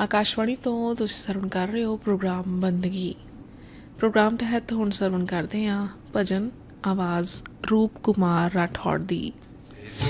ਆਕਾਸ਼ਵਾਣੀ ਤੋਂ ਤੁਸੀਂ ਸਰਵਣ ਕਰ ਰਹੇ ਹੋ ਪ੍ਰੋਗਰਾਮ ਬੰਦਗੀ। ਪ੍ਰੋਗਰਾਮ ਤਹਿਤ ਹੁਣ ਸਰਵਣ ਕਰਦੇ ਹਾਂ ਭਜਨ ਆਵਾਜ਼ ਰੂਪ ਕੁਮਾਰ ਰਾਠੌੜ ਦੀ।